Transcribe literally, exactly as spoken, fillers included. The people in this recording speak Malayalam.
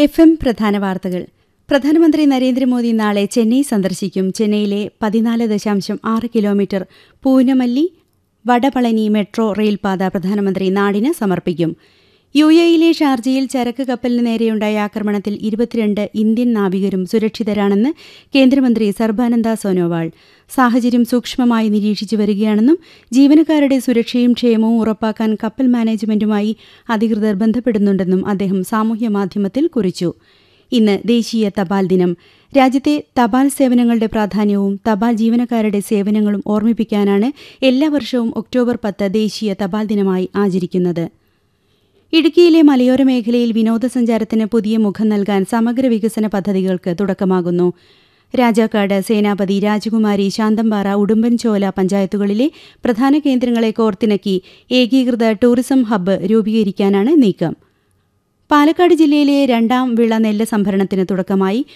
എഫ് എം പ്രധാന വാർത്തകൾ. പ്രധാനമന്ത്രി നരേന്ദ്രമോദി നാളെ ചെന്നൈ സന്ദർശിക്കും. ചെന്നൈയിലെ പതിനാല് ദശാംശം ആറ് കിലോമീറ്റർ പൂനമല്ലി വടപളനി മെട്രോ റെയിൽപാത പ്രധാനമന്ത്രി നാടിന് സമർപ്പിക്കും. യു എയിലെ ഷാർജയിൽ ചരക്ക് കപ്പലിന് നേരെയുണ്ടായ ആക്രമണത്തിൽ ഇരുപത്തിരണ്ട് ഇന്ത്യൻ നാവികരും സുരക്ഷിതരാണെന്ന് കേന്ദ്രമന്ത്രി സർബാനന്ദ സോനോവാൾ. സാഹചര്യം സൂക്ഷ്മമായി നിരീക്ഷിച്ചു വരികയാണെന്നും ജീവനക്കാരുടെ സുരക്ഷയും ക്ഷേമവും ഉറപ്പാക്കാൻ കപ്പൽ മാനേജ്മെന്റുമായി അധികൃതർ ബന്ധപ്പെടുന്നുണ്ടെന്നും അദ്ദേഹം സാമൂഹ്യമാധ്യമത്തിൽ കുറിച്ചു. ഇന്ന് ദേശീയ തപാൽ ദിനം. രാജ്യത്തെ തപാൽ സേവനങ്ങളുടെ പ്രാധാന്യവും തപാൽ ജീവനക്കാരുടെ സേവനങ്ങളും ഓർമ്മിപ്പിക്കാനാണ് എല്ലാ വർഷവും ഒക്ടോബർ പത്ത് ദേശീയ തപാൽ ദിനമായി ആചരിക്കുന്നത്. ഇടുക്കിയിലെ മലയോര മേഖലയിൽ വിനോദസഞ്ചാരത്തിന് പുതിയ മുഖം നൽകാൻ സമഗ്ര വികസന പദ്ധതികൾക്ക് തുടക്കമാകുന്നു. രാജാക്കാട്, സേനാപതി, രാജകുമാരി, ശാന്തമ്പാറ, ഉടുമ്പൻചോല പഞ്ചായത്തുകളിലെ പ്രധാന കേന്ദ്രങ്ങളെ കോർത്തിണക്കി ഏകീകൃത ടൂറിസം ഹബ്ബ് രൂപീകരിക്കാനാണ് നീക്കം. പാലക്കാട് ജില്ലയിലെ രണ്ടാം വിള നെല്ല് സംഭരണത്തിന് തുടക്കമായി.